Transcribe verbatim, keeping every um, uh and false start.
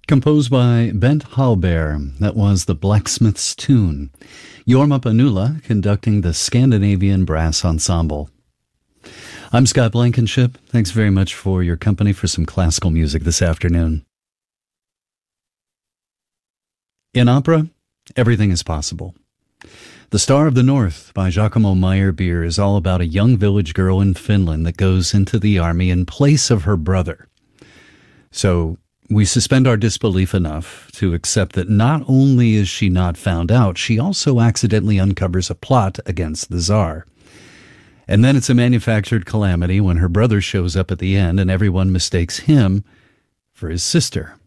Composed by Bent Hallberg, that was the Blacksmith's Tune. Jorma Panula conducting the Scandinavian Brass Ensemble. I'm Scott Blankenship. Thanks very much for your company for some classical music this afternoon. In opera, everything is possible. The Star of the North by Giacomo Meyerbeer is all about a young village girl in Finland that goes into the army in place of her brother. So we suspend our disbelief enough to accept that not only is she not found out, she also accidentally uncovers a plot against the Tsar. And then it's a manufactured calamity when her brother shows up at the end and everyone mistakes him for his sister.